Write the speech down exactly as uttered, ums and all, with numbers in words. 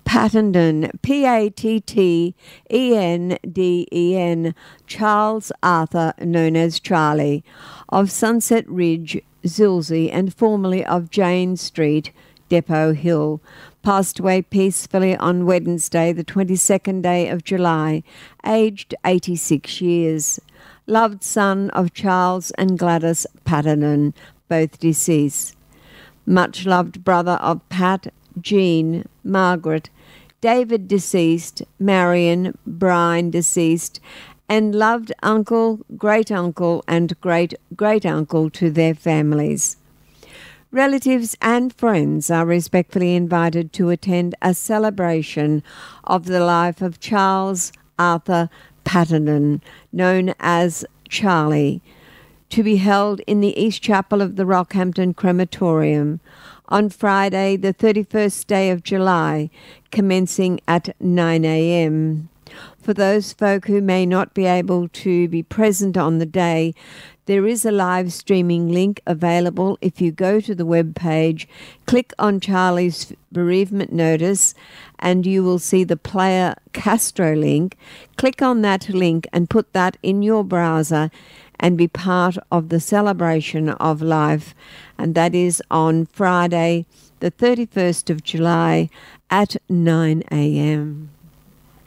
Pattenden, P A T T E N D E N, Charles Arthur, known as Charlie, of Sunset Ridge, Zilsey, and formerly of Jane Street, Depot Hill, passed away peacefully on Wednesday, the twenty-second day of July, aged eighty-six years. Loved son of Charles and Gladys Pattenden, both deceased. Much loved brother of Pat, Jean, Margaret, David deceased, Marion, Brian deceased, and loved uncle, great-uncle, and great-great-uncle to their families. Relatives and friends are respectfully invited to attend a celebration of the life of Charles Arthur Pattenden, known as Charlie, to be held in the East Chapel of the Rockhampton Crematorium on Friday, the thirty-first day of July, commencing at nine a m For those folk who may not be able to be present on the day, there is a live streaming link available. If you go to the web page, click on Charlie's bereavement notice, and you will see the Player Castro link. Click on that link and put that in your browser and be part of the celebration of life. And that is on Friday, the thirty-first of July at nine a m